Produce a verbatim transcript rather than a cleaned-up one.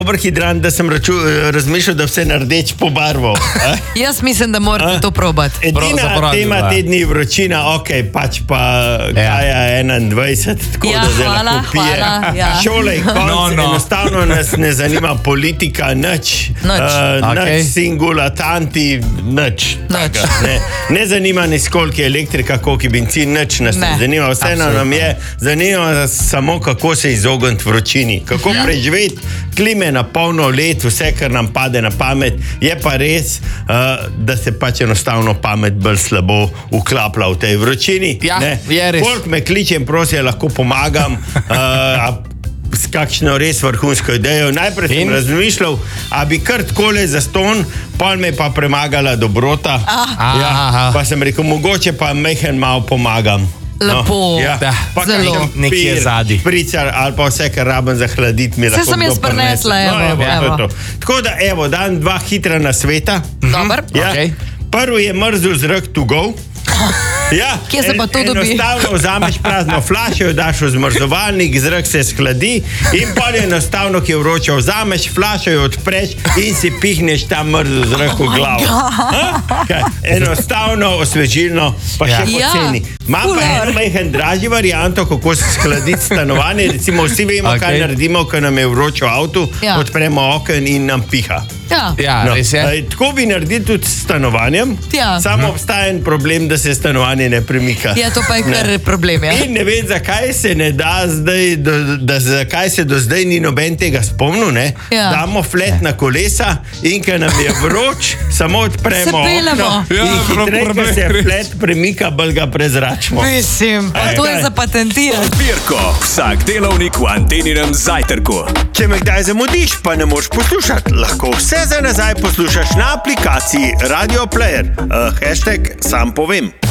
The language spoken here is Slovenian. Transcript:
dober hidrant, da sem raču, razmišljal, da vse nardeč pobarval. Jaz mislim, da morate to probati. Edina tema te dni vročina, ok, pač pa Kaja enaindvajset, tako ja, da zdaj hvala, lahko pije. hvala, ja. Šole, konc, No, no. enostavno nas ne zanima politika, nič, Nič. uh, Okej. nič singulatanti, nič. Nič. Ne, ne zanima nas, koliko je elektrika, koliko je benzin, nič nas ne, Ne. ne zanima. Vseeno nam je, zanima nas samo, kako se izogniti vročini, kako preživeti klime na polno let, vse, kar nam pade na pamet. Je pa res, uh, da se pač enostavno pamet bolj slabo uklapla v tej vročini. Ja, ne. je res. Koliko me kličem, prosim, lahko pomagam. Uh, s kakšno res vrhunsko idejo. Najprej sem In? razmišljal, a bi kar takole za ston, pol me je pa premagala dobrota. Aha. Ja, pa sem rekel, mogoče pa mehen malo pomagam. Lepo. ja. Da, Pa zelo. kakšen Nekje pir, zadaj. špricar ali pa vse, kar rabim za hladiti, mi Saj lahko sem jaz kdo prinese. prinesla, evo, No, evo, evo. to je to. Tako da, evo, dan dva hitra nasveta. Dobar. Ja. Okej. Prvi je mrzel zrak to go. Ja, Kje se pa to dobi? Enostavno vzameš prazno flašo, jo daš v zmrzovalnik, zrak se shladi in pol je enostavno, ki je vroče, vzameš flašo, jo odpreš in si pihneš ta mrzel zrak v glavo. Ha? Kaj, enostavno, osvežilno, pa še Ja. poceni. Imam pa Fular. eno majhen dražji varianto, kako se shladiti stanovanje. Recimo vsi vemo, okay. kaj Okej. naredimo, ko nam je vroče v avtu, Ja. odpremo okno in nam piha. Ja. Ja, No, res je. eh, tako bi naredili tudi s stanovanjem, Ja. samo obstaja en problem, da se stanovanje ne premika. Ja, to pa je kar Ne. problem, ja. In ne vem, zakaj se ne da zdaj, do, da, zakaj se do zdaj ni noben tega spomnil. Ne? Ja. Damo flet na kolesa in ker nam je vroč, samo odpremo Se peljemo. okno Ja, in hitreje, ko problem se res. flet premika, bolj ga prezračimo. Mislim, pa Ej, to kaj? je zapatentirati. Pirko, vsak delovnik v Anteninem zajtrku. Če me kdaj zamudiš, pa ne moreš poslušati, lahko vse za nazaj poslušaš na aplikaciji Radio Player. Uh, hashtag sam povem.